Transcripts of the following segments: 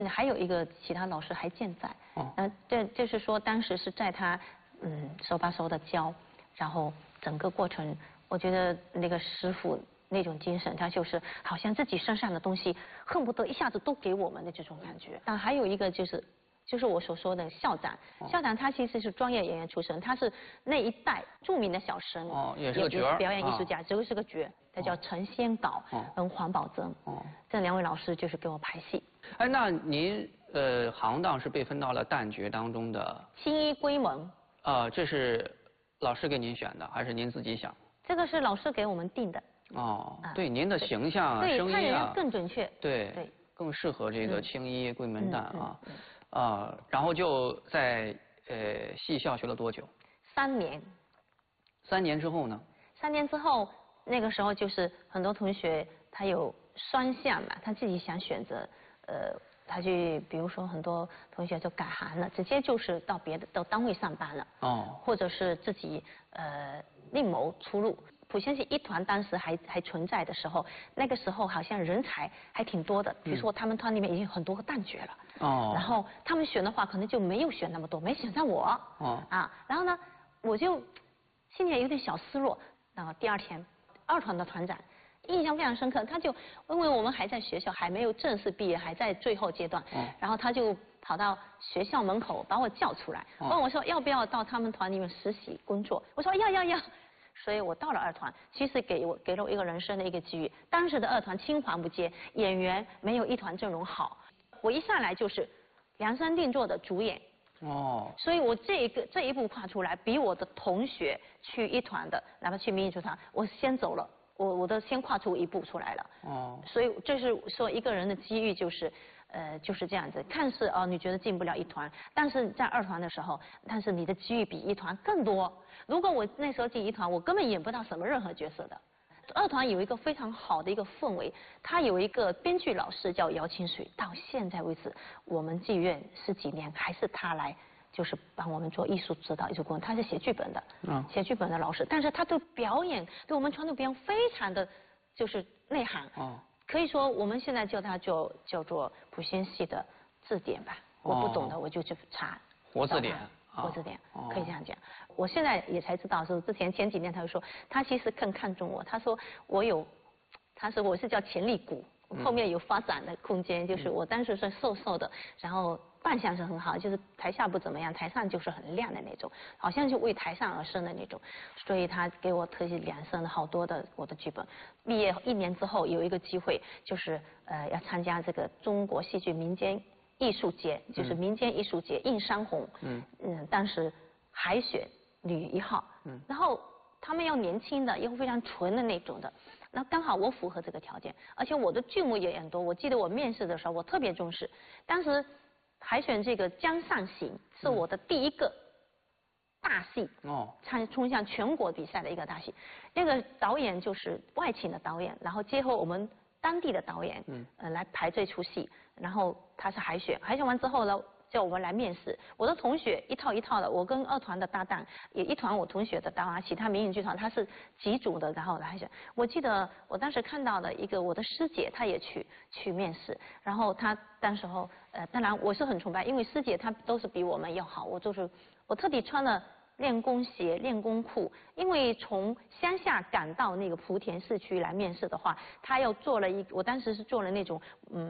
还有一个其他老师还健在。这就是说当时是在他手把手的教，然后整个过程，我觉得那个师傅那种精神，他就是好像自己身上的东西恨不得一下子都给我们的这种感觉。但还有一个就是我所说的校长，校长他其实是专业演员出身，他是那一代著名的小生， 也是个角儿， 表演艺术家，这个是个角，他叫陈先导跟黄宝增，这两位老师就是给我排戏。 哎，那您行当是被分到了旦角当中的青衣闺门。 这是老师给您选的，还是您自己想？这个是老师给我们定的。 对，您的形象啊，声音啊， 更准确。 对，更适合这个青衣闺门旦啊。然后就在戏校学了多久？3年。3年之后呢？3 年之后，那个时候就是很多同学他有双向嘛，他自己想选择他去，比如说很多同学就改行了，直接就是到别的单位上班了，或者是自己另谋出路。普贤戏一团当时还存在的时候，那个时候好像人才还挺多的，比如说他们团里面已经很多个旦角了，然后他们选的话可能就没有选那么多，没选上我，然后呢我就心里有点小失落。然后第2天2团的团长印象非常深刻，他就因为我们还在学校，还没有正式毕业，还在最后阶段，然后他就跑到学校门口把我叫出来，问我说要不要到他们团里面实习工作。我说要，所以我到了2团，其实给了我一个人生的一个机遇。当时的2团青黄不接，演员没有1团阵容好，我一上来就是量身定做的主演。所以我这一步跨出来，比我的同学去1团的，哪怕去民艺剧团，我先走了。我都先跨出一步出来了。所以这是说一个人的机遇就是这样子。看似你觉得进不了1团，但是在2团的时候，但是你的机遇比1团更多。如果我那时候进1团，我根本演不到任何角色的。2团有一个非常好的一个氛围，他有一个编剧老师叫姚清水，到现在为止，我们剧院10几年还是他来。就是帮我们做艺术指导、艺术工作，他是写剧本的，写剧本的老师，但是他对表演，对我们传统表演非常的就是内行，可以说我们现在叫他叫做普贤戏的字典吧，我不懂的我就去查， 活字典， 活字典可以这样讲。我现在也才知道，说前几年他就说，他其实更看重我，他说我是叫潜力股。后面有发展的空间，就是我当时是瘦瘦的，然后扮相是很好，就是台下不怎么样，台上就是很亮的那种，好像就为台上而生的那种，所以他给我特意量身了好多的我的剧本。毕业1年之后有一个机会，就是要参加这个中国戏剧民间艺术节，就是民间艺术节映山红，当时海选女1号，然后他们要年轻的，又非常纯的那种的。那刚好我符合这个条件，而且我的剧目也很多。我记得我面试的时候，我特别重视。当时海选这个《江上行》是我的第1个大戏，冲向全国比赛的一个大戏。那个导演就是外请的导演，然后结合我们当地的导演，来排这出戏。然后他是海选完之后呢，叫我们来面试。我的同学一套一套的，我跟2团的搭档，也1团我同学的搭档，其他民营剧团他是几组的，然后来选。我记得我当时看到的一个我的师姐，她也去面试，然后她当时候当然我是很崇拜，因为师姐她都是比我们要好，我特地穿了练功鞋、练功裤，因为从乡下赶到那个莆田市区来面试的话，他要我当时是坐了那种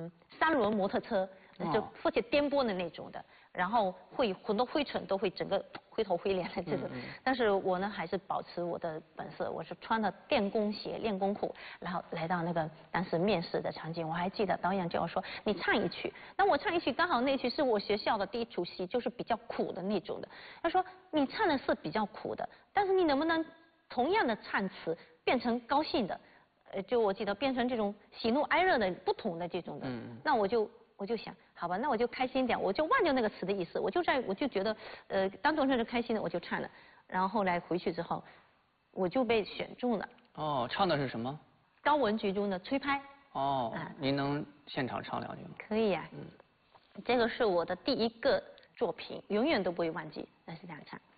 3轮摩托车。就而且颠簸的那种的，然后很多灰尘都会整个灰头灰脸的这种。但是我呢还是保持我的本色，我是穿的练功鞋、练功裤，然后来到那个当时面试的场景。我还记得导演叫我说你唱一曲，那我唱一曲刚好那曲是我学校的第1出戏，就是比较苦的那种的。他说你唱的是比较苦的，但是你能不能同样的唱词变成高兴的？就我记得变成这种喜怒哀乐的不同的这种的。那我就想，好吧，那我就开心点，我就忘掉那个词的意思，我就觉得，当众是开心的，我就唱了。然后后来回去之后，我就被选中了。 唱的是什么？ 高文菊中的《吹拍》。 您能现场唱2句吗？ 可以呀。这个是我的第1个作品，永远都不会忘记，那是这样唱。